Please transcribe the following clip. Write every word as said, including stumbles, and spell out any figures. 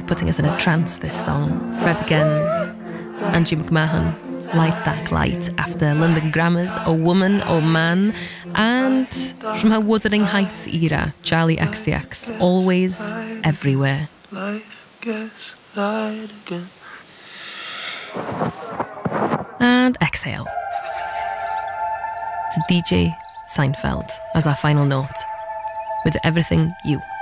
putting us in a trance, this song. Fred again, Angie McMahon, Light That Light, after London Grammar's Oh Woman, Oh Man, and from her Wuthering Heights era, Charlie X C X, Always, Everywhere. Life gets light again. And exhale to D J Seinfeld as our final note, with Everything You.